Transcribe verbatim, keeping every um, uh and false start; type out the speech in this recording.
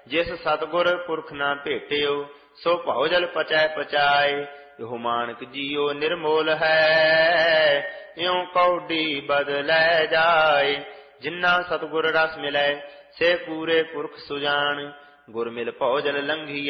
ਜਿਸ ਸਤਿਗੁਰ ਪੁਰਖ ਨਾ ਭੇਟਿਓ, ਸੋ ਭਉ ਜਲ ਪਚੈ ਪਚਾਏ। ਇਹੋ ਮਾਨਕ ਜੀਓ ਨਿਰਮੋਲ ਹੈ, ਇਉ ਕੌਡੀ ਬਦਲੈ ਜਾਏ। ਜਿਨ੍ਹਾਂ ਸਤਿਗੁਰ ਰਸ ਮਿਲੈ, ਸੇ ਪੂਰੇ ਪੁਰਖ ਸੁਜਾਨ। ਗੁਰ ਮਿਲ ਭਉ ਜਲ ਲੰਘੀਐ,